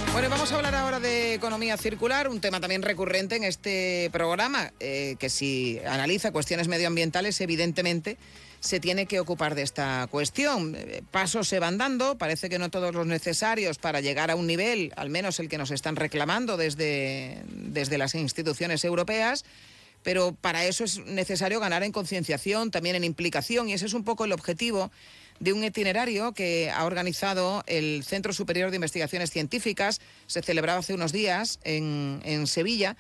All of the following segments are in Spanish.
Bueno, vamos a hablar ahora de economía circular, un tema también recurrente en este programa, que si analiza cuestiones medioambientales, evidentemente se tiene que ocupar de esta cuestión. Pasos se van dando, parece que no todos los necesarios para llegar a un nivel, al menos el que nos están reclamando desde las instituciones europeas, pero para eso es necesario ganar en concienciación, también en implicación, y ese es un poco el objetivo de un itinerario que ha organizado el Centro Superior de Investigaciones Científicas. Se celebraba hace unos días en Sevilla.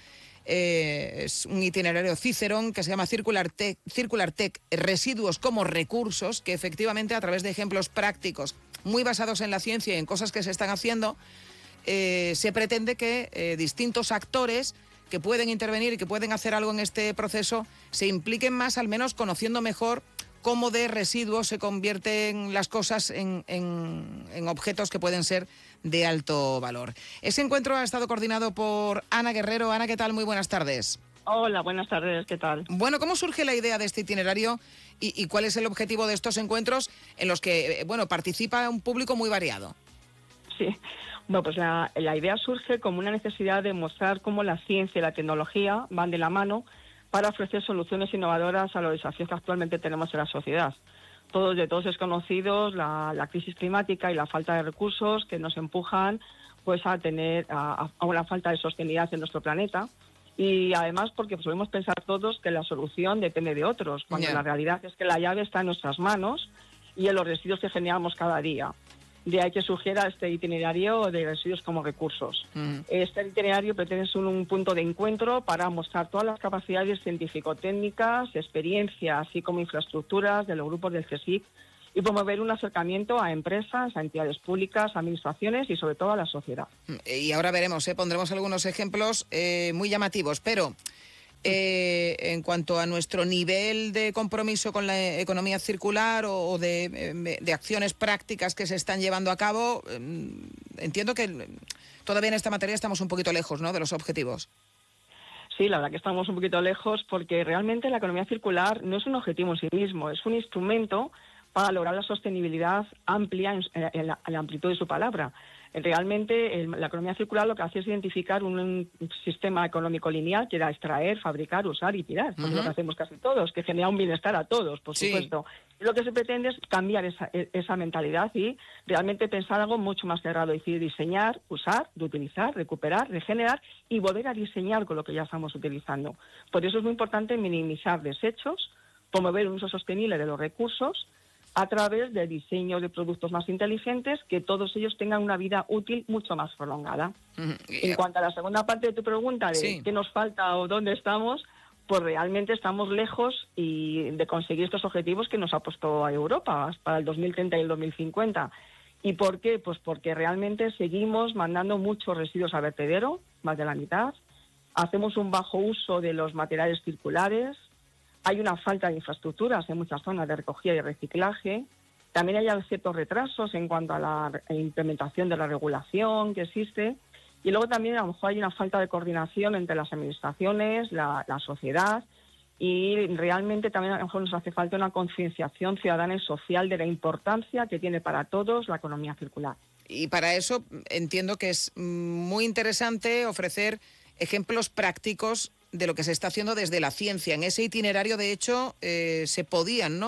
Es un itinerario Cicerón que se llama Circular Tech, Residuos como Recursos, que efectivamente a través de ejemplos prácticos muy basados en la ciencia y en cosas que se están haciendo, se pretende que distintos actores que pueden intervenir y que pueden hacer algo en este proceso se impliquen más, al menos conociendo mejor cómo de residuos se convierten las cosas en objetos que pueden ser de alto valor. Ese encuentro ha estado coordinado por Ana Guerrero. Ana, ¿qué tal? Muy buenas tardes. Hola, buenas tardes, ¿qué tal? Bueno, ¿cómo surge la idea de este itinerario y cuál es el objetivo de estos encuentros en los que, participa un público muy variado? Sí, bueno, pues la idea surge como una necesidad de mostrar cómo la ciencia y la tecnología van de la mano para ofrecer soluciones innovadoras a los desafíos que actualmente tenemos en la sociedad. De todos es conocidos la crisis climática y la falta de recursos que nos empujan pues a tener a una falta de sostenibilidad en nuestro planeta, y además porque solemos pensar todos que la solución depende de otros, cuando la realidad es que la llave está en nuestras manos y en los residuos que generamos cada día. De ahí que surgiera este itinerario de residuos como recursos. Este itinerario pretende ser un punto de encuentro para mostrar todas las capacidades científico-técnicas, experiencias, así como infraestructuras de los grupos del CSIC, y promover un acercamiento a empresas, a entidades públicas, a administraciones y sobre todo a la sociedad. Y ahora veremos, pondremos algunos ejemplos muy llamativos, pero en cuanto a nuestro nivel de compromiso con la economía circular o de acciones prácticas que se están llevando a cabo, entiendo que todavía en esta materia estamos un poquito lejos, ¿no?, de los objetivos. Sí, la verdad que estamos un poquito lejos, porque realmente la economía circular no es un objetivo en sí mismo, es un instrumento para lograr la sostenibilidad amplia en la amplitud de su palabra. Realmente la economía circular lo que hace es identificar un sistema económico lineal que era extraer, fabricar, usar y tirar. Eso es lo que hacemos casi todos, que genera un bienestar a todos, por supuesto. Y lo que se pretende es cambiar esa mentalidad y realmente pensar algo mucho más cerrado, es decir, diseñar, usar, reutilizar, recuperar, regenerar y volver a diseñar con lo que ya estamos utilizando. Por eso es muy importante minimizar desechos, promover un uso sostenible de los recursos a través del diseño de productos más inteligentes, que todos ellos tengan una vida útil mucho más prolongada. En cuanto a la segunda parte de tu pregunta, de qué nos falta o dónde estamos, pues realmente estamos lejos de conseguir estos objetivos que nos ha puesto Europa para el 2030 y el 2050. ¿Y por qué? Pues porque realmente seguimos mandando muchos residuos a vertedero, más de la mitad. Hacemos un bajo uso de los materiales circulares. Hay una falta de infraestructuras en muchas zonas de recogida y reciclaje. También hay ciertos retrasos en cuanto a la implementación de la regulación que existe. Y luego también a lo mejor hay una falta de coordinación entre las administraciones, la sociedad, y realmente también a lo mejor nos hace falta una concienciación ciudadana y social de la importancia que tiene para todos la economía circular. Y para eso entiendo que es muy interesante ofrecer ejemplos prácticos de lo que se está haciendo desde la ciencia. En ese itinerario, de hecho, se podían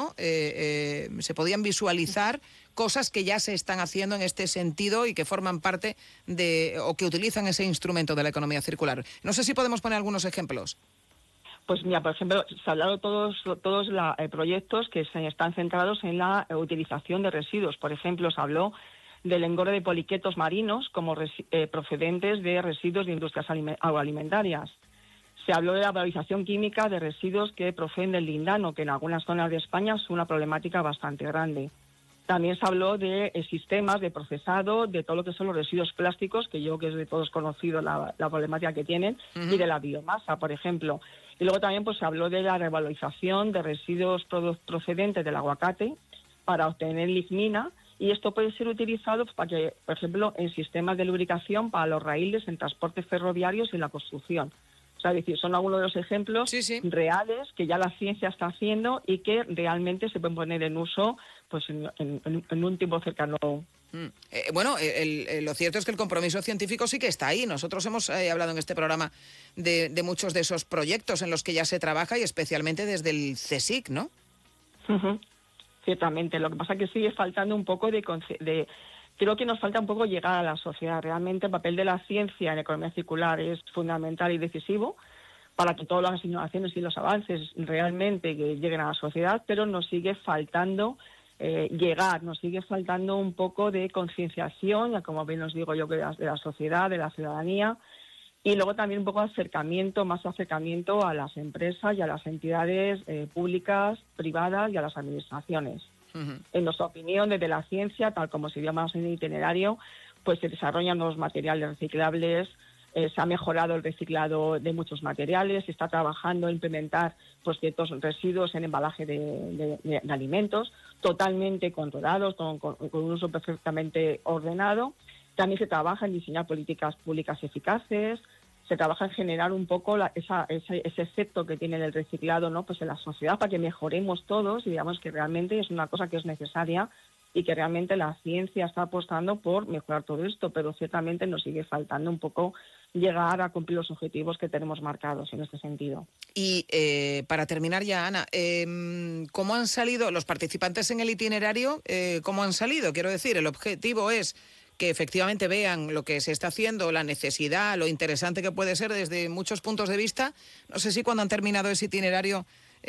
visualizar cosas que ya se están haciendo en este sentido y que forman parte o que utilizan ese instrumento de la economía circular. No sé si podemos poner algunos ejemplos. Pues mira, por ejemplo, se ha hablado todos proyectos que se están centrados en la utilización de residuos. Por ejemplo, se habló del engorde de poliquetos marinos como procedentes de residuos de industrias agroalimentarias. Se habló de la valorización química de residuos que proceden del lindano, que en algunas zonas de España es una problemática bastante grande. También se habló de sistemas de procesado de todo lo que son los residuos plásticos, que es de todos conocido la problemática que tienen, y de la biomasa, por ejemplo. Y luego también pues se habló de la revalorización de residuos procedentes del aguacate para obtener lignina, y esto puede ser utilizado para que, por ejemplo, en sistemas de lubricación para los raíles en transportes ferroviarios y en la construcción. sea, es decir, son algunos de los ejemplos reales que ya la ciencia está haciendo y que realmente se pueden poner en uso pues en un tiempo cercano. Bueno, lo cierto es que el compromiso científico sí que está ahí. Nosotros hemos hablado en este programa de muchos de esos proyectos en los que ya se trabaja y especialmente desde el CSIC, ¿no? Ciertamente. Lo que pasa es que sigue faltando un poco creo que nos falta un poco llegar a la sociedad. Realmente el papel de la ciencia en economía circular es fundamental y decisivo para que todas las innovaciones y los avances realmente que lleguen a la sociedad, pero nos sigue faltando nos sigue faltando un poco de concienciación, ya como bien os digo yo, de la sociedad, de la ciudadanía, y luego también un poco más acercamiento a las empresas y a las entidades públicas, privadas y a las administraciones. En nuestra opinión, desde la ciencia, tal como se llama en el itinerario, pues se desarrollan nuevos materiales reciclables, se ha mejorado el reciclado de muchos materiales, se está trabajando en implementar pues, ciertos residuos en embalaje de alimentos, totalmente controlados, con un uso perfectamente ordenado. También se trabaja en diseñar políticas públicas eficaces, se trabaja en generar un poco ese efecto que tiene el reciclado, ¿no? Pues en la sociedad, para que mejoremos todos y digamos que realmente es una cosa que es necesaria y que realmente la ciencia está apostando por mejorar todo esto, pero ciertamente nos sigue faltando un poco llegar a cumplir los objetivos que tenemos marcados en este sentido. Y para terminar ya, Ana, ¿cómo han salido los participantes en el itinerario? ¿Cómo han salido? Quiero decir, el objetivo es que efectivamente vean lo que se está haciendo, la necesidad, lo interesante que puede ser desde muchos puntos de vista. No sé si cuando han terminado ese itinerario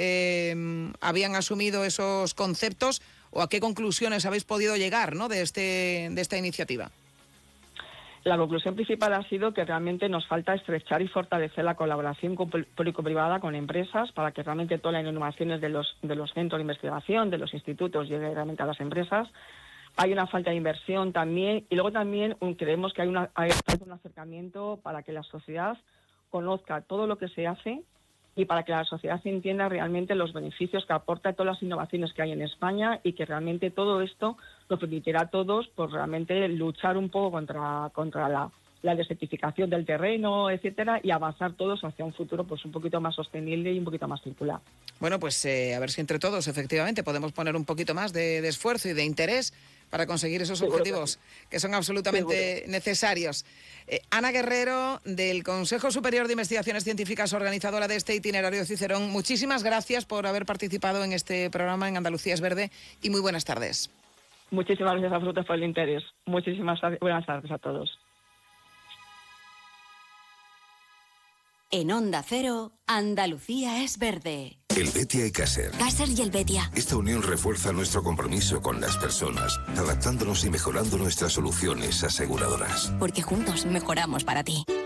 habían asumido esos conceptos o a qué conclusiones habéis podido llegar, ¿no?, de esta iniciativa. La conclusión principal ha sido que realmente nos falta estrechar y fortalecer la colaboración público-privada con empresas para que realmente todas las innovaciones de los centros de investigación, de los institutos, lleguen realmente a las empresas. Hay una falta de inversión también y luego también creemos que hay un acercamiento para que la sociedad conozca todo lo que se hace y para que la sociedad entienda realmente los beneficios que aporta todas las innovaciones que hay en España y que realmente todo esto nos permitirá a todos pues realmente luchar un poco contra la desertificación del terreno, etcétera, y avanzar todos hacia un futuro pues un poquito más sostenible y un poquito más circular. Bueno, pues a ver si entre todos efectivamente podemos poner un poquito más de esfuerzo y de interés para conseguir esos objetivos que son absolutamente necesarios. Ana Guerrero, del Consejo Superior de Investigaciones Científicas, organizadora de este itinerario Cicerón, muchísimas gracias por haber participado en este programa en Andalucía es Verde y muy buenas tardes. Muchísimas gracias a vosotros por el interés. Muchísimas buenas tardes a todos. En Onda Cero, Andalucía es Verde. El Betia y Caser. Caser y el Betia. Esta unión refuerza nuestro compromiso con las personas, adaptándonos y mejorando nuestras soluciones aseguradoras. Porque juntos mejoramos para ti.